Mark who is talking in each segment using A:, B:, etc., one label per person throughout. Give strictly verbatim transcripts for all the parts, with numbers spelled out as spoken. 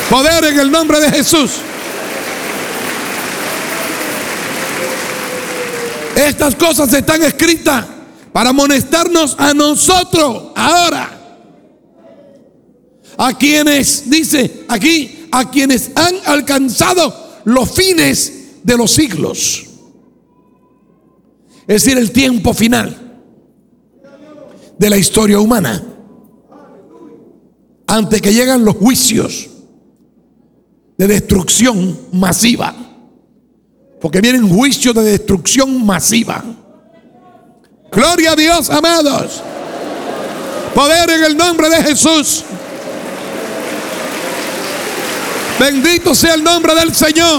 A: Poder en el nombre de Jesús. Estas cosas están escritas para amonestarnos a nosotros ahora. A quienes, dice aquí, a quienes han alcanzado los fines de los siglos. Es decir, el tiempo final de la historia humana. Antes que llegan los juicios de destrucción masiva. Porque vienen juicios de destrucción masiva. Gloria a Dios, amados. Poder en el nombre de Jesús. Bendito sea el nombre del Señor.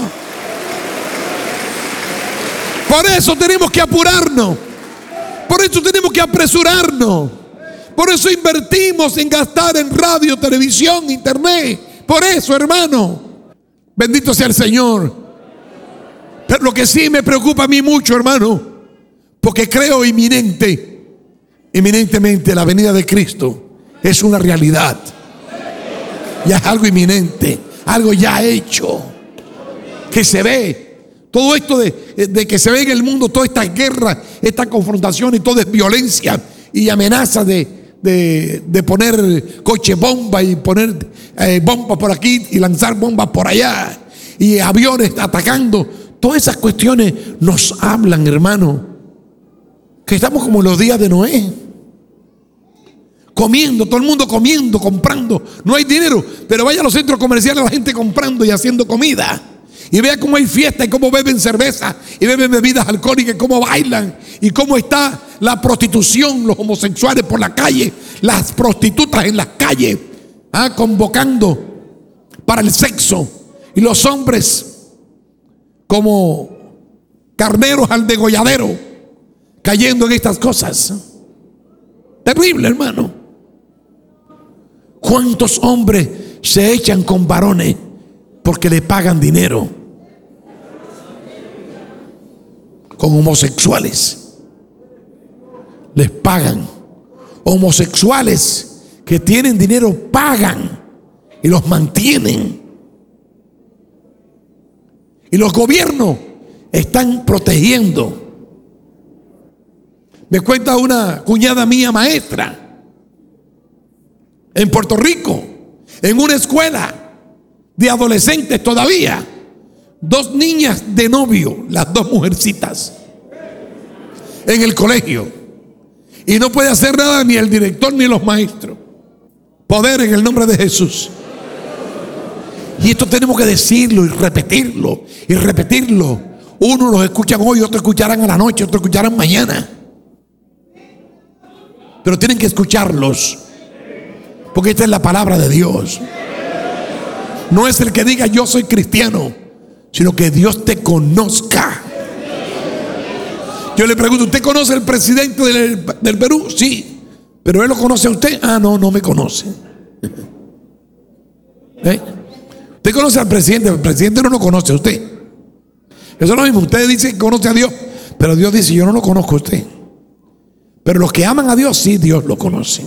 A: Por eso tenemos que apurarnos. Por eso tenemos que apresurarnos. Por eso invertimos en gastar en radio, televisión, internet. Por eso, hermano. Bendito sea el Señor. Pero lo que sí me preocupa a mí mucho, hermano, porque creo inminente, inminentemente la venida de Cristo es una realidad. Ya es algo inminente, algo ya hecho, que se ve. Todo esto de, de que se ve en el mundo, toda esta guerra, esta confrontación y toda es violencia y amenaza de, de, de poner coche bomba y poner eh, bombas por aquí y lanzar bombas por allá y aviones atacando. Todas esas cuestiones nos hablan, hermano, que estamos como en los días de Noé. Comiendo, todo el mundo comiendo, comprando. No hay dinero, pero vaya a los centros comerciales, la gente comprando y haciendo comida. Y vea cómo hay fiesta y cómo beben cerveza y beben bebidas alcohólicas, y cómo bailan y cómo está la prostitución, los homosexuales por la calle, las prostitutas en las calles, ¿ah? convocando para el sexo, y los hombres como carneros al degolladero, cayendo en estas cosas. Terrible, hermano. ¿Cuántos hombres se echan con varones porque le pagan dinero? Con homosexuales les pagan. Homosexuales que tienen dinero pagan y los mantienen. Y los gobiernos están protegiendo. Me cuenta una cuñada mía maestra en Puerto Rico, en una escuela de adolescentes todavía, dos niñas de novio, las dos mujercitas, en el colegio, y no puede hacer nada ni el director ni los maestros. Poder en el nombre de Jesús. Y esto tenemos que decirlo y repetirlo y repetirlo. Unos los escuchan hoy, otros escucharán a la noche, otros escucharán mañana. Pero tienen que escucharlos, porque esta es la palabra de Dios. No es el que diga yo soy cristiano, sino que Dios te conozca. Yo le pregunto, ¿usted conoce al presidente del, del Perú? Sí. ¿Pero él lo conoce a usted? Ah, no, no me conoce. ¿Eh? Usted conoce al presidente, el presidente no lo conoce a usted. Eso es lo mismo, usted dice que conoce a Dios, pero Dios dice yo no lo conozco a usted. Pero los que aman a Dios, sí, Dios lo conoce.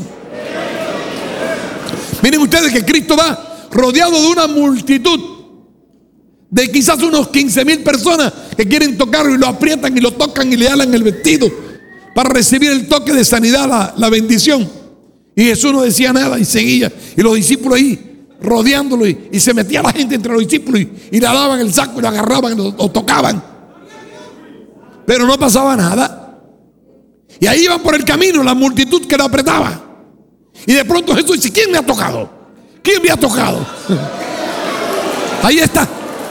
A: Miren ustedes que Cristo va rodeado de una multitud de quizás unos quince mil personas que quieren tocarlo y lo aprietan y lo tocan y le alan el vestido para recibir el toque de sanidad, la, la bendición. Y Jesús no decía nada y seguía. Y los discípulos ahí rodeándolo, y, y se metía la gente entre los discípulos y, y le daban el saco y lo agarraban y lo, lo tocaban. Pero no pasaba nada. Y ahí iban por el camino la multitud que lo apretaba. Y de pronto Jesús dice, ¿quién me ha tocado? ¿Quién me ha tocado? Ahí está.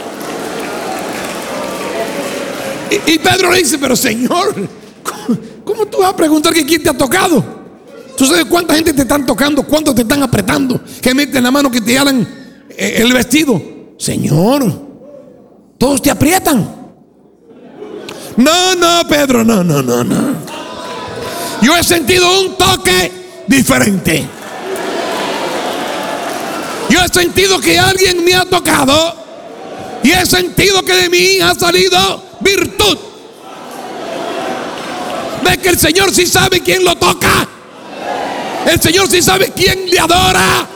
A: Y, y Pedro le dice, pero Señor, ¿cómo, cómo tú vas a preguntar que quién te ha tocado? ¿Tú sabes cuánta gente te están tocando? ¿Cuántos te están apretando? Que meten la mano, que te alan el vestido. Señor, todos te aprietan. No, no, Pedro, no, no, no, no. Yo he sentido un toque diferente. Yo he sentido que alguien me ha tocado y he sentido que de mí ha salido virtud. Ve que el Señor sí sabe quién lo toca. El Señor sí sabe quién le adora.